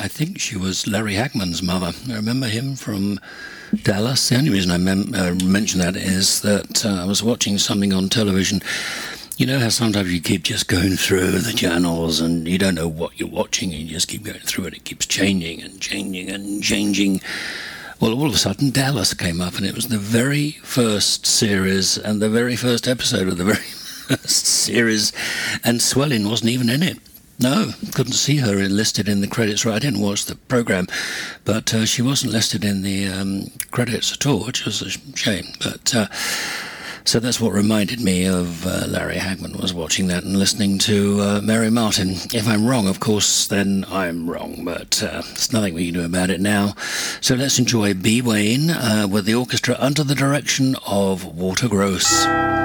I think she was Larry Hagman's mother. I remember him from Dallas. The only reason I mention that is that I was watching something on television. You know how sometimes you keep just going through the channels and you don't know what you're watching and you just keep going through it. It keeps changing and changing and changing. Well, all of a sudden Dallas came up and it was the very first series and the very first episode of the very first series, and Swelling wasn't even in it. No, couldn't see her listed in the credits. Right, I didn't watch the program, but she wasn't listed in the credits at all, which was a shame. But so that's what reminded me of Larry Hagman, was watching that and listening to Mary Martin. If I'm wrong, of course, then I'm wrong, but there's nothing we can do about it now. So let's enjoy B. Wayne with the orchestra under the direction of Walter Gross.